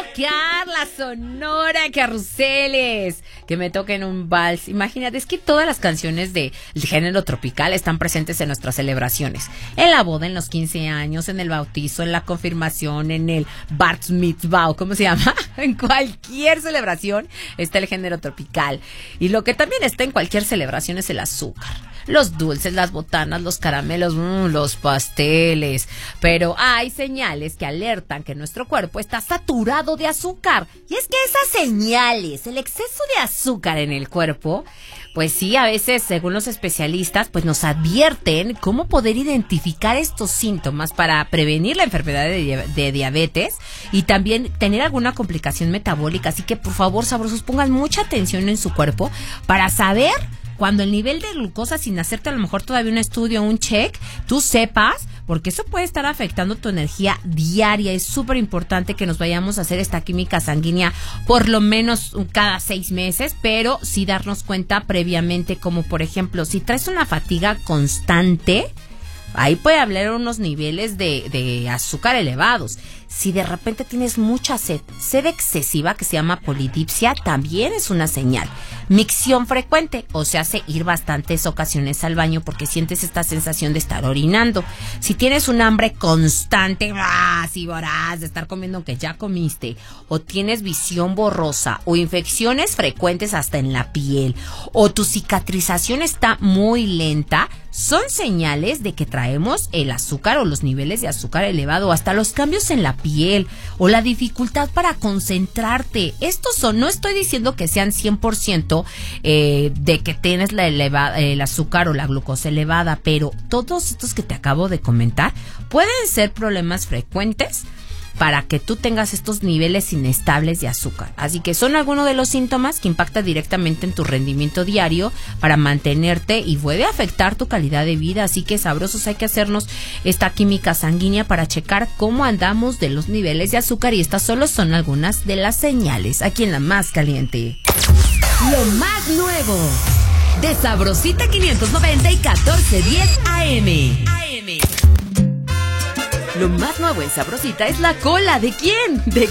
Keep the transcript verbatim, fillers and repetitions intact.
tocar la Sonora Carruseles, que me toquen un vals. Imagínate, es que todas las canciones del género tropical están presentes en nuestras celebraciones. En la boda, en los quince años, en el bautizo, en la confirmación, en el bar mitzvah, ¿cómo se llama? En cualquier celebración está el género tropical. Y lo que también está en cualquier celebración es el azúcar. Los dulces, las botanas, los caramelos, mmm, los pasteles. Pero hay señales que alertan que nuestro cuerpo está saturado de azúcar. Y es que esas señales, el exceso de azúcar en el cuerpo, pues sí, a veces, según los especialistas, pues nos advierten cómo poder identificar estos síntomas para prevenir la enfermedad de, de diabetes y también tener alguna complicación metabólica. Así que, por favor, sabrosos, pongan mucha atención en su cuerpo para saber cuando el nivel de glucosa, sin hacerte a lo mejor todavía un estudio o un check, tú sepas, porque eso puede estar afectando tu energía diaria. Es súper importante que nos vayamos a hacer esta química sanguínea por lo menos cada seis meses, pero sí darnos cuenta previamente, como por ejemplo, si traes una fatiga constante, ahí puede haber unos niveles de, de azúcar elevados. Si de repente tienes mucha sed, sed excesiva, que se llama polidipsia, también es una señal. Micción frecuente, o sea, hace ir bastantes ocasiones al baño porque sientes esta sensación de estar orinando. Si tienes un hambre constante, así voraz, de estar comiendo aunque ya comiste, o tienes visión borrosa, o infecciones frecuentes hasta en la piel, o tu cicatrización está muy lenta, son señales de que traemos el azúcar o los niveles de azúcar elevado, o hasta los cambios en la piel o la dificultad para concentrarte. Estos son, no estoy diciendo que sean cien por ciento eh, de que tienes la eleva, el azúcar o la glucosa elevada, pero todos estos que te acabo de comentar pueden ser problemas frecuentes para que tú tengas estos niveles inestables de azúcar. Así que son algunos de los síntomas que impactan directamente en tu rendimiento diario para mantenerte y puede afectar tu calidad de vida. Así que, sabrosos, hay que hacernos esta química sanguínea para checar cómo andamos de los niveles de azúcar, y estas solo son algunas de las señales aquí en La Más Caliente. Lo más nuevo de Sabrosita quinientos noventa y catorce diez A M. A M. Lo más nuevo en Sabrosita es la cola. ¿De quién? De